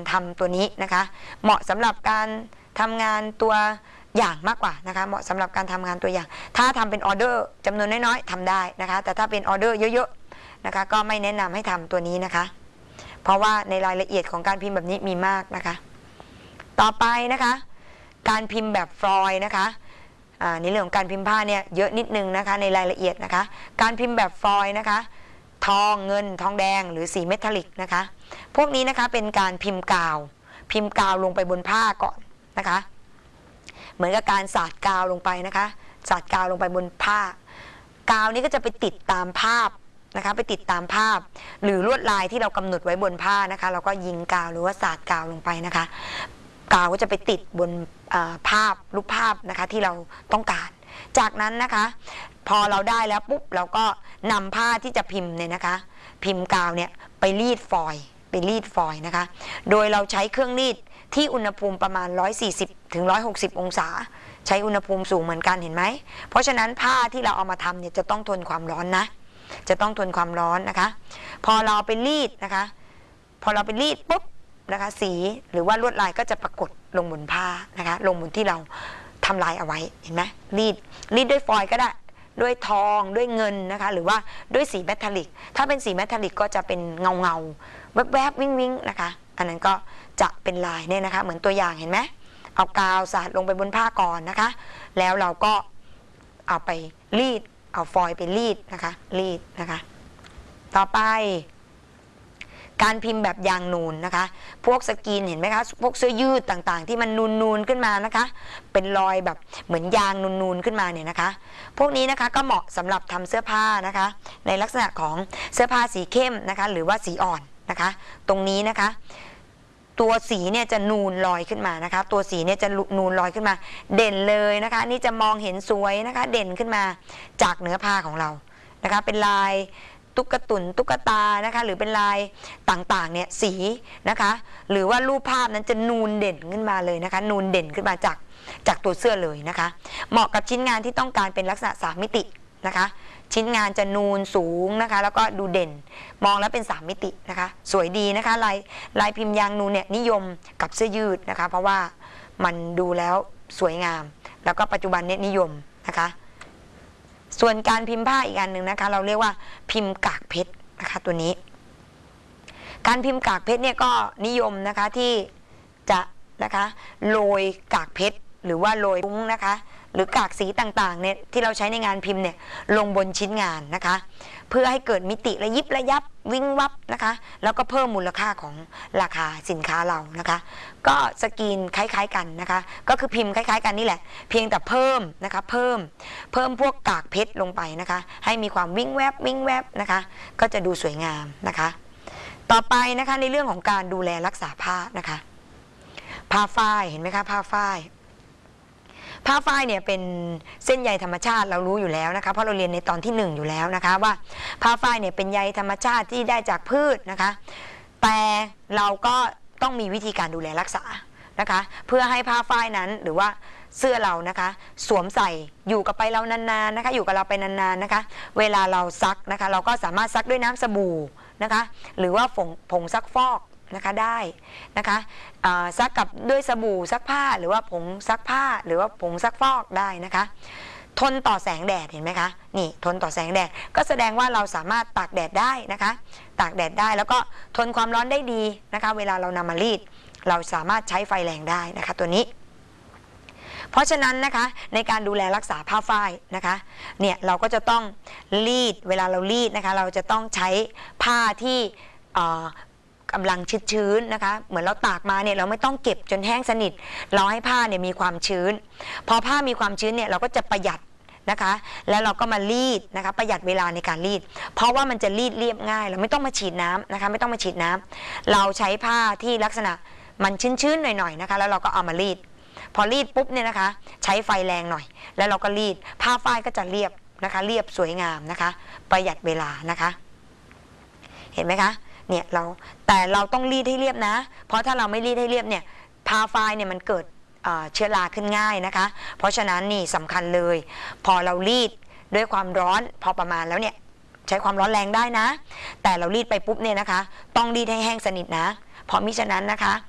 ทำตัวนี้นะคะเหมาะสำหรับการทำงานตัวอย่างมากกว่านะคะเหมาะสำหรับการทำงานตัวอย่างถ้าทำเป็นออเดอร์จำนวนน้อยๆทำได้นะคะแต่ถ้าเป็นออเดอร์เยอะๆนะคะก็ไม่แนะนำให้ทำตัวนี้นะคะเพราะว่าในรายละเอียดของการพิมพ์แบบนี้มีมากนะคะต่อไปนะคะการพิมพ์แบบฟลอยด์นะคะในเรื่องของการพิมพ์ผ้าเนี่ยเยอะนิดนึงนะคะในรายละเอียดนะคะการพิมพ์แบบฟลอยด์นะคะทองเงินทองแดงหรือสีเมทัลลิกนะคะพวกนี้นะคะเป็นการพิมพ์กาวลงไปบนผ้าก่อนนะคะเหมือนกับการสาดกาวลงไปนะคะสาดกาวลงไปบนผ้ากาวนี้ก็จะไปติดตามภาพนะคะไปติดตามภาพหรือลวดลายที่เรากำหนดไว้บนผ้านะคะเราก็ยิงกาวหรือว่าสาดกาวลงไปนะคะกาวก็จะไปติดบนภาพรูปภาพนะคะที่เราต้องการจากนั้นนะคะพอเราได้แล้วปุ๊บเราก็นำผ้าที่จะพิมพ์เนี่ยนะคะพิมพ์กาวเนี่ยไปรีดฟอยล์นะคะโดยเราใช้เครื่องรีดที่อุณหภูมิประมาณ140 ถึง 160 องศาใช้อุณหภูมิสูงเหมือนกันเห็นไหมเพราะฉะนั้นผ้าที่เราเอามาทำเนี่ยจะต้องทนความร้อนนะจะต้องทนความร้อนนะคะพอเราไปรีดนะคะพอเราไปรีดปุ๊บนะคะสีหรือว่าลวดลายก็จะปรากฏลงบนผ้านะคะลงบนที่เราทำลายเอาไว้เห็นไหมรีดด้วยฟอยล์ก็ได้ด้วยทองด้วยเงินนะคะหรือว่าด้วยสีเมทัลลิกถ้าเป็นสีเมทัลลิกก็จะเป็นเงาแวบๆวิ้งนะคะอันนั้นก็จะเป็นลายเนี่ยนะคะเหมือนตัวอย่างเห็นไหมเอากาวสาดลงไปบนผ้าก่อนนะคะแล้วเราก็เอาไปรีดเอาฟอยล์ไปรีดนะคะต่อไปการพิมพ์แบบยางนูนนะคะพวกสกรีนเห็นไหมคะพวกเสื้อยืดต่างๆที่มันนูนขึ้นมานะคะเป็นรอยแบบเหมือนยางนูนขึ้นมาเนี่ยนะคะพวกนี้นะคะก็เหมาะสำหรับทำเสื้อผ้านะคะในลักษณะของเสื้อผ้าสีเข้มนะคะหรือว่าสีอ่อนนะคะตรงนี้นะคะตัวสีเนี่ยจะนูนลอยขึ้นมานะคะตัวสีเนี่ยจะนูนลอยขึ้นมาเด่นเลยนะคะนี่จะมองเห็นสวยนะคะเด่นขึ้นมาจากเนื้อผ้าของเรานะคะเป็นลายตุ๊กตุนตุ๊กตานะคะหรือเป็นลายต่างๆเนี่ยสีนะคะหรือว่ารูปภาพนั้นจะนูนเด่นขึ้นมาเลยนะคะนูนเด่นขึ้นมาจากตัวเสื้อเลยนะคะเหมาะกับชิ้นงานที่ต้องการเป็นลักษณะ3 มิตินะคะชิ้นงานจะนูนสูงนะคะแล้วก็ดูเด่นมองแล้วเป็น3 มิตินะคะสวยดีนะคะลายพิมพ์ยางนูนเนี่ยนิยมกับเสื้อยืดนะคะเพราะว่ามันดูแล้วสวยงามแล้วก็ปัจจุบันเนี่ยนิยมนะคะส่วนการพิมพ์ผ้าอีกอันหนึ่งนะคะเราเรียกว่าพิมพ์กากเพชรนะคะตัวนี้การพิมพ์กากเพชรเนี่ยก็นิยมนะคะที่จะนะคะโรยกากเพชรหรือว่าโรยปุ้งนะคะหรือกากสีต่างๆเนี่ยที่เราใช้ในงานพิมพ์เนี่ยลงบนชิ้นงานนะคะเพื่อให้เกิดมิติระยิบระยับวิ้งวับนะคะแล้วก็เพิ่มมูลค่าของราคาสินค้าเรานะคะก็สกรีนคล้ายๆกันนะคะก็คือพิมพ์คล้ายๆกันนี่แหละเพียงแต่เพิ่มนะคะเพิ่มพวกกากเพชรลงไปนะคะให้มีความวิ้งแวบนะคะก็จะดูสวยงามนะคะต่อไปนะคะในเรื่องของการดูแลรักษาผ้านะคะผ้าฝ้ายเห็นไหมคะผ้าฝ้ายเนี่ยเป็นเส้นใยธรรมชาติเรารู้อยู่แล้วนะคะเพราะเราเรียนในตอนที่1อยู่แล้วนะคะว่าผ้าฝ้ายเนี่ยเป็นใยธรรมชาติที่ได้จากพืชนะคะแต่เราก็ต้องมีวิธีการดูแลรักษานะคะเพื่อให้ผ้าฝ้ายนั้นหรือว่าเสื้อเรานะคะสวมใส่อยู่กับไปเรานานๆนะคะอยู่กับเราไปนานๆนะคะเวลาเราซักนะคะเราก็สามารถซักด้วยน้ำสบู่นะคะหรือว่าผงซักฟอกนะคะได้นะคะซักกับด้วยสบู่ซักผ้าหรือว่าผงซักผ้าหรือว่าผงซักฟอกได้นะคะทนต่อแสงแดดเห็นไหมคะนี่ทนต่อแสงแดดก็แสดงว่าเราสามารถตากแดดได้นะคะตากแดดได้แล้วก็ทนความร้อนได้ดีนะคะเวลาเรานำมารีดเราสามารถใช้ไฟแรงได้นะคะตัวนี้เพราะฉะนั้นนะคะในการดูแลรักษาผ้าฝ้ายนะคะเนี่ยเราก็จะต้องรีดเวลาเรารีดนะคะเราจะต้องใช้ผ้าที่กำลังชื้นนะคะเหมือนเราตากมาเนี่ยเราไม่ต้องเก็บจนแห้งสนิทเราให้ผ้าเนี่ยมีความชื้นพอผ้ามีความชื้นเนี่ยเราก็จะประหยัดนะคะแล้วเราก็มารีดนะคะประหยัดเวลาในการรีดเพราะว่ามันจะรีดเรียบง่ายเราไม่ต้องมาฉีดน้ำนะคะไม่ต้องมาฉีดน้ำเราใช้ผ้าที่ลักษณะมันชื้นๆหน่อยๆนะคะแล้วเราก็เอามารีดพอรีดปุ๊บเนี่ยนะคะใช้ไฟแรงหน่อยแล้วเราก็รีดผ้าฝ้ายก็จะเรียบนะคะเรียบสวยงามนะคะประหยัดเวลานะคะเห็นไหมคะเนี่ยแต่เราต้องรีดให้เรียบนะเพราะถ้าเราไม่รีดให้เรียบเนี่ยผ้าฝ้ายเนี่ยมันเกิดเชื้อราขึ้นง่ายนะคะเพราะฉะนั้นนี่สำคัญเลยพอเรารีดด้วยความร้อนพอประมาณแล้วเนี่ยใช้ความร้อนแรงได้นะแต่เรารีดไปปุ๊บเนี่ยนะคะต้องรีดให้แห้งสนิทนะเพราะมิฉะนั้นนะคะ